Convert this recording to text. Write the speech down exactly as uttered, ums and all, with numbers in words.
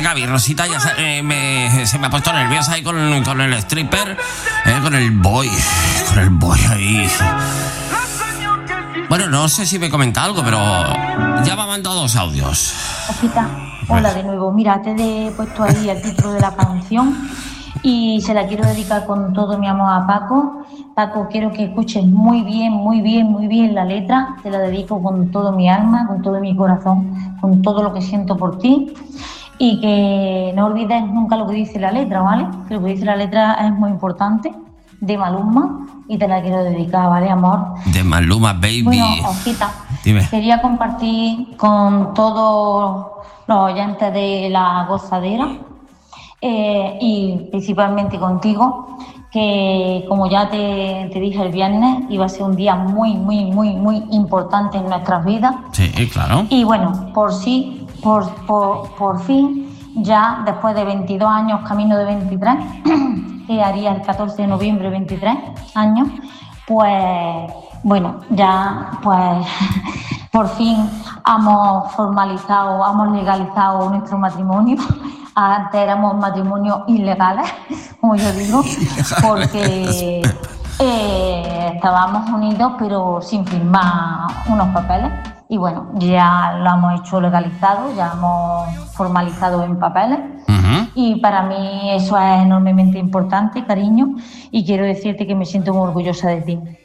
Venga, mi Rosita ya se, eh, me, se me ha puesto nerviosa ahí con, con el stripper, eh, con el boy, con el boy ahí. Bueno, no sé si me comenta algo, pero ya me ha mandado dos audios. Rosita, hola de nuevo. Mira, te he puesto ahí el título de la canción y se la quiero dedicar con todo mi amor a Paco. Paco, quiero que escuches muy bien, muy bien, muy bien la letra. Te la dedico con todo mi alma, con todo mi corazón, con todo lo que siento por ti. Y que no olvides nunca lo que dice la letra, ¿vale? Que lo que dice la letra es muy importante, de Maluma, y te la quiero dedicar, ¿vale, amor? De Maluma, baby. Bueno, Osquita, Dime. Quería compartir con todos los oyentes de La Gozadera eh, y principalmente contigo, que como ya te, te dije el viernes, iba a ser un día muy, muy, muy, muy importante en nuestras vidas. Sí, claro. Y bueno, por sí, por, por, por fin, ya después de veintidós años, camino de veintitrés, que haría el catorce de noviembre, veintitrés años, pues bueno, ya pues por fin hemos formalizado, hemos legalizado nuestro matrimonio. Antes éramos matrimonios ilegales, como yo digo, porque eh, estábamos unidos pero sin firmar unos papeles. Y bueno, ya lo hemos hecho legalizado, ya hemos formalizado en papeles. Uh-huh. Y para mí eso es enormemente importante, cariño, y quiero decirte que me siento muy orgullosa de ti.